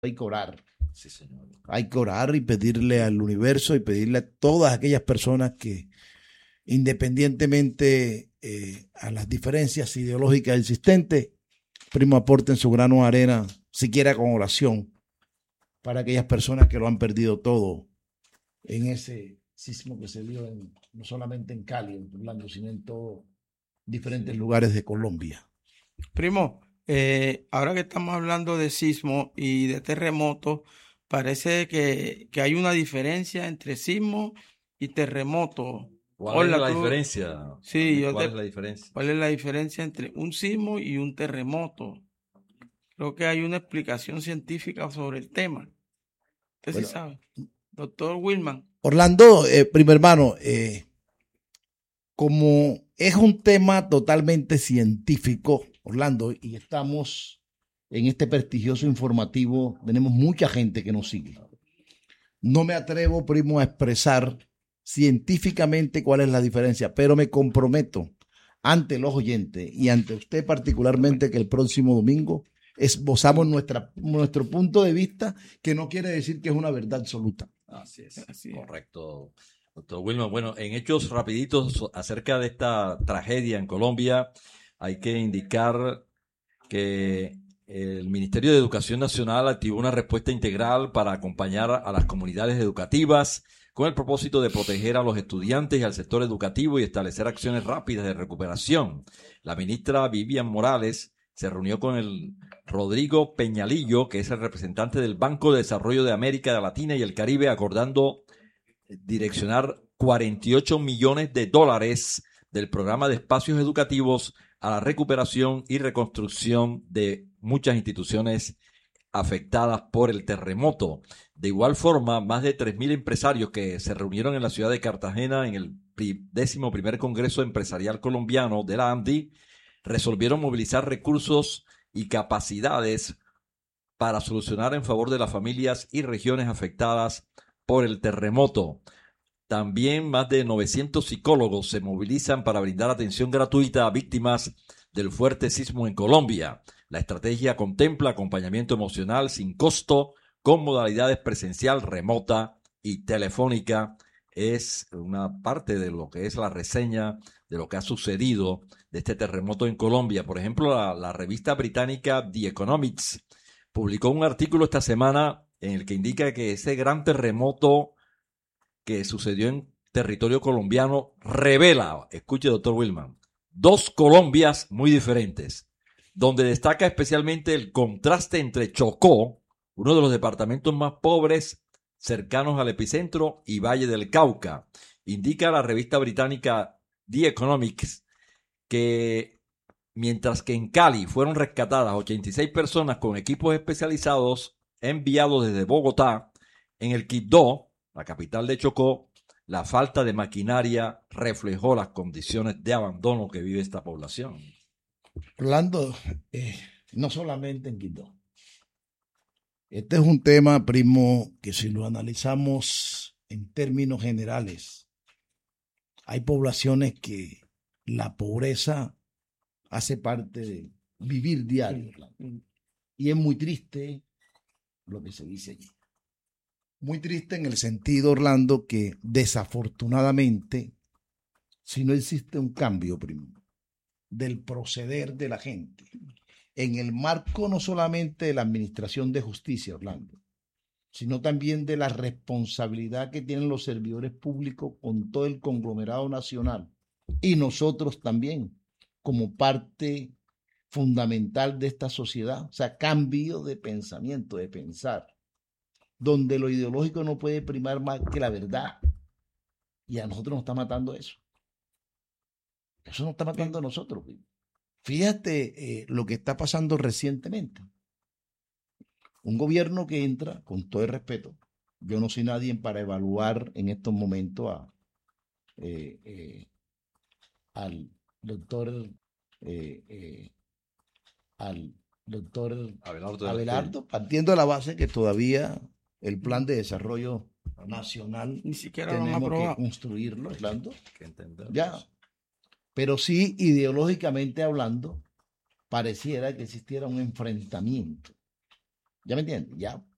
hay que orar. Sí, señor. Hay que orar y pedirle al universo y pedirle a todas aquellas personas que, independientemente a las diferencias ideológicas existentes, primo, aporten su grano de arena, siquiera con oración, para aquellas personas que lo han perdido todo en ese sismo que se dio no solamente en Cali, en Orlando, sino en todos diferentes lugares de Colombia. Primo, ahora que estamos hablando de sismo y de terremotos, parece que hay una diferencia entre sismo y terremoto. ¿Cuál es Hola, la tú. diferencia? Sí, ¿Cuál es la diferencia? ¿cuál es la diferencia entre un sismo y un terremoto? Creo que hay una explicación científica sobre el tema. Usted sí sabe. Doctor Wilman. Orlando, primo hermano, como es un tema totalmente científico, Orlando, y estamos en este prestigioso informativo, tenemos mucha gente que nos sigue. No me atrevo, primo, a expresar científicamente cuál es la diferencia, pero me comprometo ante los oyentes y ante usted particularmente que el próximo domingo esbozamos nuestro punto de vista, que no quiere decir que es una verdad absoluta. Así es, correcto, doctor Wilman. Bueno, en hechos rapiditos acerca de esta tragedia en Colombia, hay que indicar que el Ministerio de Educación Nacional activó una respuesta integral para acompañar a las comunidades educativas con el propósito de proteger a los estudiantes y al sector educativo y establecer acciones rápidas de recuperación. La ministra Vivian Morales se reunió con el Rodrigo Peñalillo, que es el representante del Banco de Desarrollo de América Latina y el Caribe, acordando direccionar 48 millones de dólares del programa de espacios educativos a la recuperación y reconstrucción de muchas instituciones afectadas por el terremoto. De igual forma, más de 3.000 empresarios que se reunieron en la ciudad de Cartagena en el 11º Congreso Empresarial Colombiano de la ANDI resolvieron movilizar recursos y capacidades para solucionar en favor de las familias y regiones afectadas por el terremoto. También más de 900 psicólogos se movilizan para brindar atención gratuita a víctimas del fuerte sismo en Colombia. La estrategia contempla acompañamiento emocional sin costo con modalidades presencial, remota y telefónica. Es una parte de lo que es la reseña de lo que ha sucedido de este terremoto en Colombia. Por ejemplo, la revista británica The Economics publicó un artículo esta semana en el que indica que ese gran terremoto que sucedió en territorio colombiano revela, escuche doctor Wilman, dos Colombias muy diferentes, donde destaca especialmente el contraste entre Chocó, uno de los departamentos más pobres cercanos al epicentro, y Valle del Cauca. Indica la revista británica The Economics que mientras que en Cali fueron rescatadas 86 personas con equipos especializados enviados desde Bogotá, en el Quibdó, la capital de Chocó, la falta de maquinaria reflejó las condiciones de abandono que vive esta población. Orlando, no solamente en Quito. Este es un tema, primo, que si lo analizamos en términos generales, hay poblaciones que la pobreza hace parte de vivir diario, Orlando. Y es muy triste lo que se dice allí. Muy triste en el sentido, Orlando, que desafortunadamente, si no existe un cambio, primo, del proceder de la gente, en el marco no solamente de la administración de justicia, Orlando, sino también de la responsabilidad que tienen los servidores públicos con todo el conglomerado nacional y nosotros también, como parte fundamental de esta sociedad, o sea, cambio de pensamiento, de pensar, donde lo ideológico no puede primar más que la verdad. Y a nosotros nos está matando eso. Eso nos está matando a nosotros. Fíjate lo que está pasando recientemente. Un gobierno que entra, con todo el respeto, yo no soy nadie para evaluar en estos momentos al doctor al doctor Abelardo, partiendo de la base que todavía el plan de desarrollo nacional ni siquiera lo han tenemos que aprobado. construirlo, Orlando. Ya. Pero sí, ideológicamente hablando, pareciera que existiera un enfrentamiento. ¿Ya me entiendes? Ya